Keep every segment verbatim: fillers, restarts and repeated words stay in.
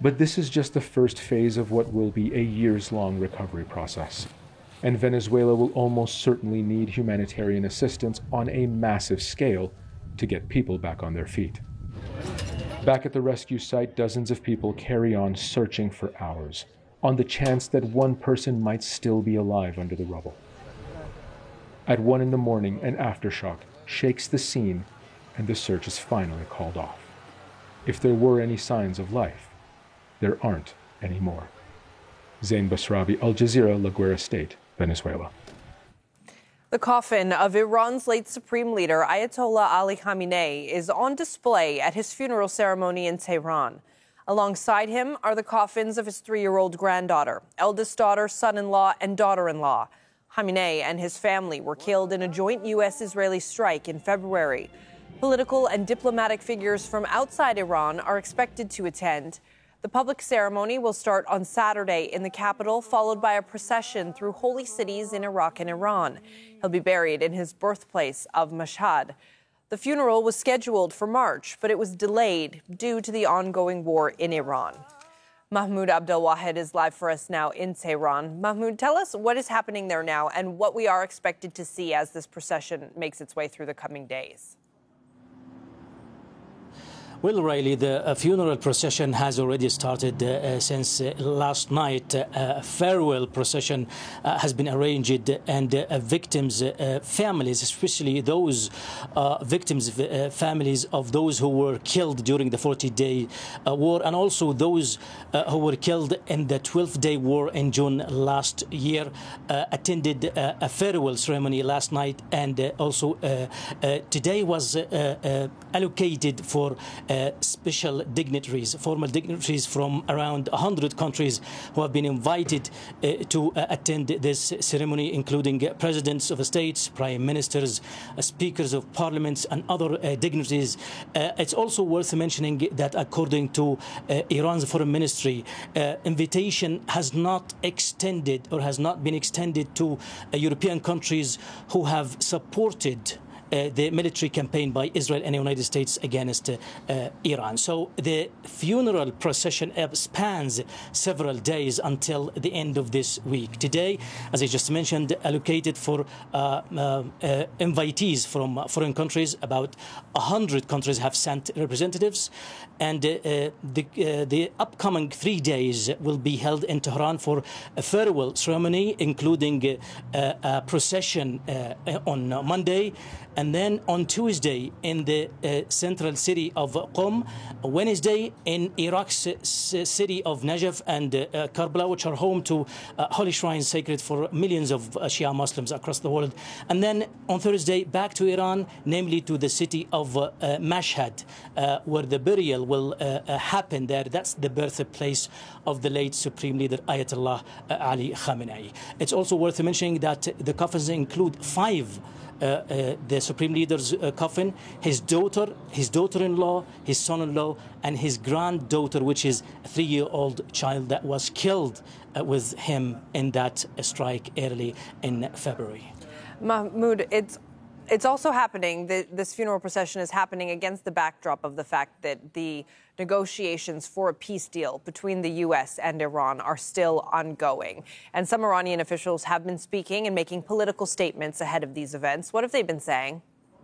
But this is just the first phase of what will be a years-long recovery process. And Venezuela will almost certainly need humanitarian assistance on a massive scale to get people back on their feet. Back at the rescue site, dozens of people carry on searching for hours, on the chance that one person might still be alive under the rubble. At one in the morning, an aftershock shakes the scene, and the search is finally called off. If there were any signs of life, there aren't anymore. Zain Basrabi, Al Jazeera, La Guera State, Venezuela. The coffin of Iran's late supreme leader, Ayatollah Ali Khamenei, is on display at his funeral ceremony in Tehran. Alongside him are the coffins of his three-year-old granddaughter, eldest daughter, son-in-law, and daughter-in-law. Khamenei and his family were killed in a joint U S-Israeli strike in February. Political and diplomatic figures from outside Iran are expected to attend. The public ceremony will start on Saturday in the capital, followed by a procession through holy cities in Iraq and Iran. He'll be buried in his birthplace of Mashhad. The funeral was scheduled for March, but it was delayed due to the ongoing war in Iran. Mahmoud Abdelwahed is live for us now in Tehran. Mahmoud, tell us what is happening there now and what we are expected to see as this procession makes its way through the coming days. Well, Riley, the uh, funeral procession has already started uh, since uh, last night. Uh, a farewell procession uh, has been arranged, and uh, victims' uh, families, especially those uh, victims' uh, families of those who were killed during the forty-day uh, war, and also those uh, who were killed in the twelve-day war in June last year, uh, attended uh, a farewell ceremony last night, and uh, also uh, uh, today was uh, uh, allocated for Uh, special dignitaries, formal dignitaries from around one hundred countries who have been invited uh, to uh, attend this ceremony, including uh, presidents of states, prime ministers, uh, speakers of parliaments, and other uh, dignitaries. Uh, it's also worth mentioning that according to uh, Iran's foreign ministry, uh, invitation has not extended or has not been extended to uh, European countries who have supported Uh, the military campaign by Israel and the United States against uh, uh, Iran. So the funeral procession uh, spans several days until the end of this week. Today, as I just mentioned, allocated for uh, uh, uh, invitees from uh, foreign countries. About one hundred countries have sent representatives. And uh, the, uh, the upcoming three days will be held in Tehran for a farewell ceremony, including uh, uh, a procession uh, on Monday, and then on Tuesday in the uh, central city of Qom, Wednesday in Iraq's city of Najaf and uh, Karbala, which are home to uh, holy shrines sacred for millions of uh, Shia Muslims across the world. And then on Thursday, back to Iran, namely to the city of uh, uh, Mashhad, uh, where the burial will uh, uh, happen there. That's the birthplace of the late Supreme Leader Ayatollah uh, Ali Khamenei. It's also worth mentioning that the coffins include five Uh, uh, the Supreme Leader's uh, coffin, his daughter, his daughter-in-law, his son-in-law, and his granddaughter, which is a three-year-old child that was killed uh, with him in that uh, strike early in February. Mahmoud, it's It's also happening, the, this funeral procession is happening against the backdrop of the fact that the negotiations for a peace deal between the U S and Iran are still ongoing. And some Iranian officials have been speaking and making political statements ahead of these events. What have they been saying?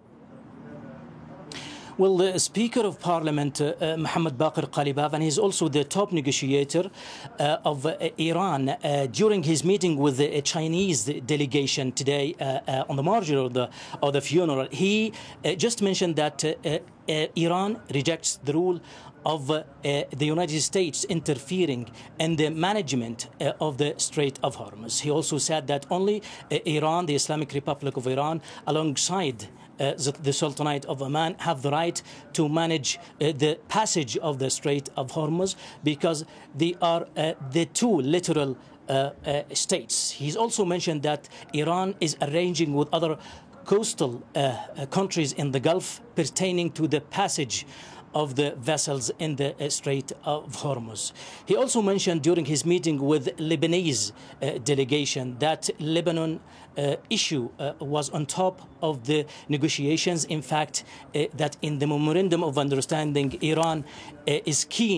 Well, the Speaker of Parliament, uh, uh, Mohammad Baqir Qalibaf, and he's also the top negotiator uh, of uh, Iran, uh, during his meeting with the Chinese delegation today uh, uh, on the margin of the, of the funeral, he uh, just mentioned that uh, uh, Iran rejects the rule of uh, uh, the United States interfering in the management uh, of the Strait of Hormuz. He also said that only uh, Iran, the Islamic Republic of Iran, alongside Uh, the, the Sultanate of Oman, have the right to manage uh, the passage of the Strait of Hormuz because they are uh, the two literal uh, uh, states. He's also mentioned that Iran is arranging with other coastal uh, uh, countries in the Gulf pertaining to the passage of the vessels in the uh, Strait of Hormuz. He also mentioned during his meeting with Lebanese uh, delegation that Lebanon uh, issue uh, was on top of the negotiations. In fact, uh, that in the memorandum of understanding, Iran uh, is keen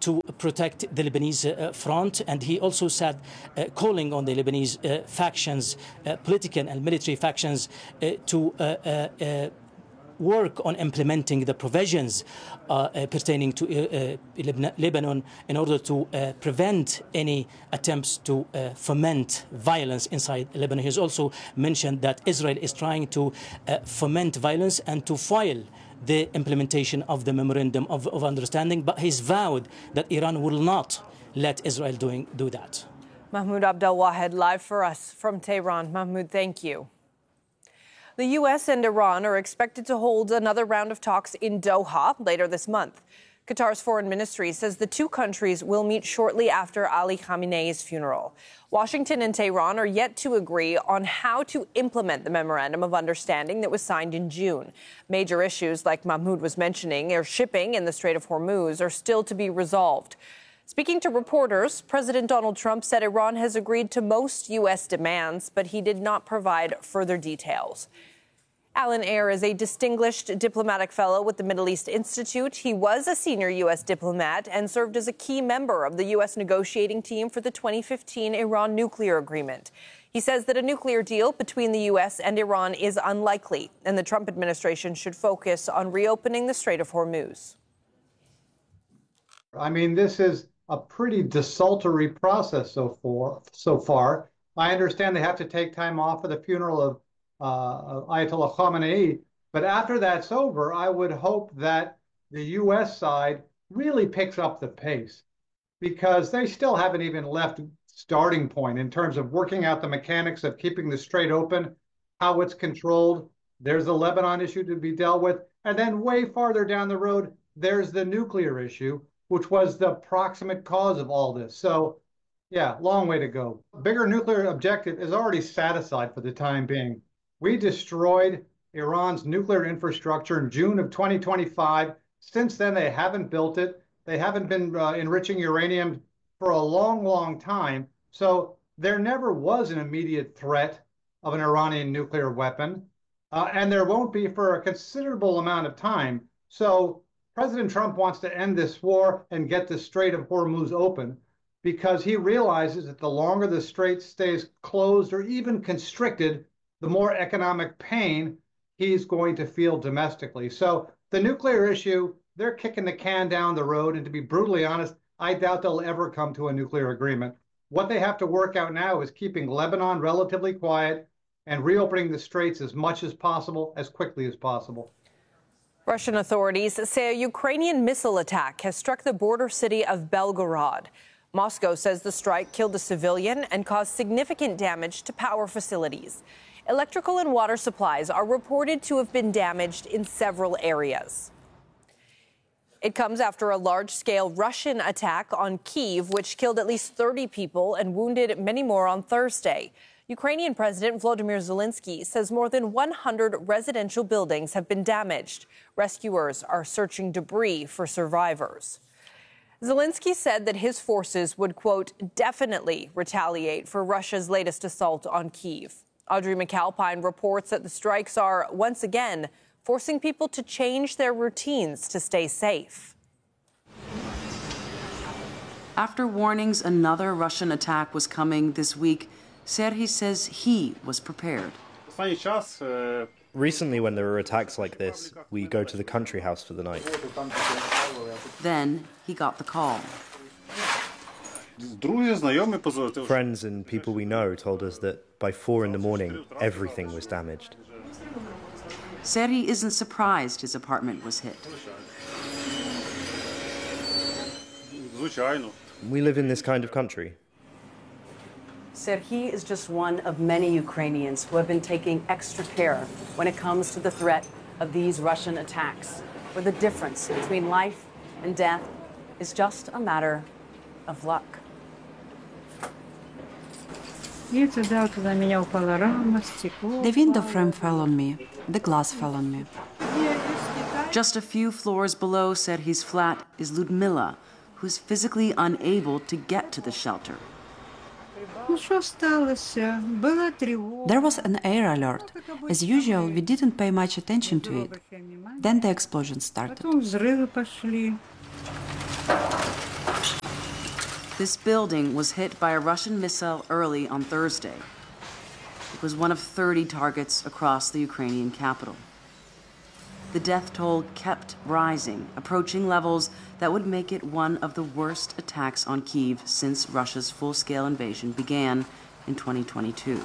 to protect the Lebanese uh, front, and he also said, uh, calling on the Lebanese uh, factions, uh, political and military factions, uh, to uh, uh, uh, work on implementing the provisions uh, uh, pertaining to uh, uh, Lebanon in order to uh, prevent any attempts to uh, foment violence inside Lebanon. He has also mentioned that Israel is trying to uh, foment violence and to foil the implementation of the Memorandum of, of Understanding, but he's vowed that Iran will not let Israel doing, do that. Mahmoud Abdelwahed live for us from Tehran. Mahmoud, thank you. The U S and Iran are expected to hold another round of talks in Doha later this month. Qatar's foreign ministry says the two countries will meet shortly after Ali Khamenei's funeral. Washington and Tehran are yet to agree on how to implement the Memorandum of Understanding that was signed in June. Major issues, like Mahmoud was mentioning, air shipping in the Strait of Hormuz, are still to be resolved. Speaking to reporters, President Donald Trump said Iran has agreed to most U S demands, but he did not provide further details. Alan Ayer is a distinguished diplomatic fellow with the Middle East Institute. He was a senior U S diplomat and served as a key member of the U S negotiating team for the twenty fifteen Iran nuclear agreement. He says that a nuclear deal between the U S and Iran is unlikely, and the Trump administration should focus on reopening the Strait of Hormuz. I mean, this is a pretty desultory process so far. So far, I understand they have to take time off for the funeral of uh, Ayatollah Khamenei, but after that's over, I would hope that the U S side really picks up the pace, because they still haven't even left starting point in terms of working out the mechanics of keeping the strait open, how it's controlled. There's the Lebanon issue to be dealt with, and then way farther down the road, there's the nuclear issue, which was the proximate cause of all this. So, yeah, long way to go. Bigger nuclear objective is already satisfied for the time being. We destroyed Iran's nuclear infrastructure in June of twenty twenty-five. Since then, they haven't built it. They haven't been uh, enriching uranium for a long, long time. So there never was an immediate threat of an Iranian nuclear weapon, uh, and there won't be for a considerable amount of time. So President Trump wants to end this war and get the Strait of Hormuz open, because he realizes that the longer the strait stays closed or even constricted, the more economic pain he's going to feel domestically. So the nuclear issue, they're kicking the can down the road. And to be brutally honest, I doubt they'll ever come to a nuclear agreement. What they have to work out now is keeping Lebanon relatively quiet and reopening the straits as much as possible, as quickly as possible. Russian authorities say a Ukrainian missile attack has struck the border city of Belgorod. Moscow says the strike killed a civilian and caused significant damage to power facilities. Electrical and water supplies are reported to have been damaged in several areas. It comes after a large-scale Russian attack on Kyiv, which killed at least thirty people and wounded many more on Thursday. Ukrainian President Volodymyr Zelensky says more than one hundred residential buildings have been damaged. Rescuers are searching debris for survivors. Zelensky said that his forces would, quote, definitely retaliate for Russia's latest assault on Kyiv. Audrey McAlpine reports that the strikes are, once again, forcing people to change their routines to stay safe. After warnings another Russian attack was coming this week, Serhiy says he was prepared. Recently, when there are attacks like this, we go to the country house for the night. Then he got the call. Friends and people we know told us that by four in the morning, everything was damaged. Serhiy isn't surprised his apartment was hit. We live in this kind of country. Serhiy is just one of many Ukrainians who have been taking extra care when it comes to the threat of these Russian attacks, where the difference between life and death is just a matter of luck. The window frame fell on me. The glass fell on me. Just a few floors below Serhiy's flat is Ludmila, who's physically unable to get to the shelter. There was an air alert. As usual, we didn't pay much attention to it. Then the explosion started. This building was hit by a Russian missile early on Thursday. It was one of thirty targets across the Ukrainian capital. The death toll kept rising, approaching levels that would make it one of the worst attacks on Kyiv since Russia's full-scale invasion began in twenty twenty-two.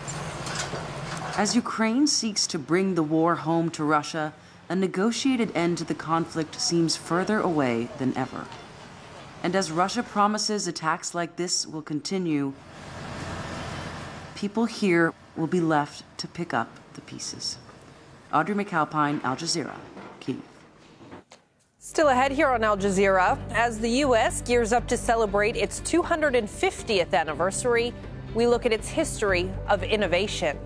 As Ukraine seeks to bring the war home to Russia, a negotiated end to the conflict seems further away than ever. And as Russia promises attacks like this will continue, people here will be left to pick up the pieces. Audrey McAlpine, Al Jazeera, Kyiv. Still ahead here on Al Jazeera, as the U S gears up to celebrate its two hundred fiftieth anniversary, we look at its history of innovation.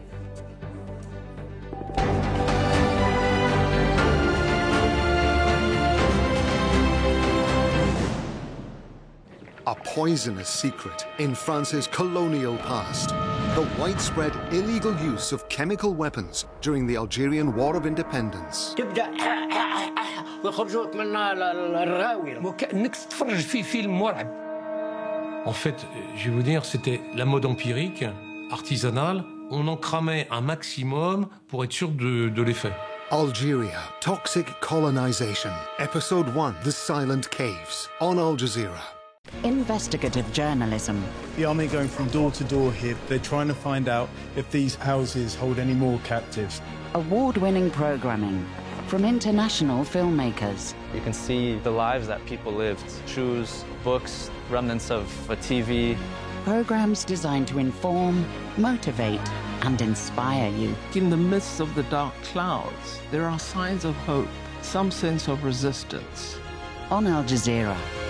A poisonous secret in France's colonial past. The widespread illegal use of chemical weapons during the Algerian War of Independence. En fait, je vais vous dire, c'était la mode empirique, artisanale. On en cramait un maximum pour être sûr de, de l'effet. Algeria, Toxic Colonization. Episode one, The Silent Caves, on Al Jazeera. Investigative journalism. The army are going from door to door here. They're trying to find out if these houses hold any more captives. Award-winning programming from international filmmakers. You can see the lives that people lived. Shoes, books, remnants of a T V. Programs designed to inform, motivate, and inspire you. In the midst of the dark clouds, there are signs of hope, some sense of resistance. On Al Jazeera.